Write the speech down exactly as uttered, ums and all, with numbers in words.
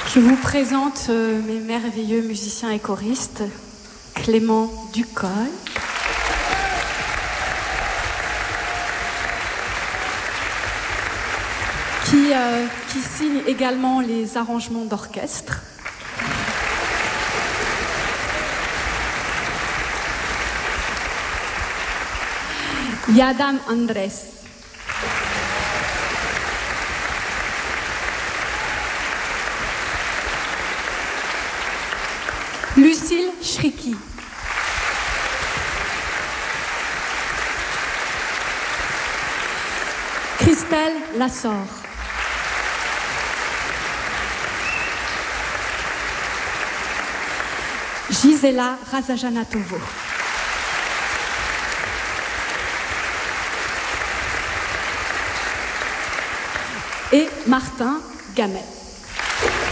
Je vous présente euh, mes merveilleux musiciens et choristes, Clément Ducol, qui, euh, qui signe également les arrangements d'orchestre. Yadam Andres. Lucille Shriki. Christelle Lassor. Gisela Razajanatovo. Et Martin Gamet.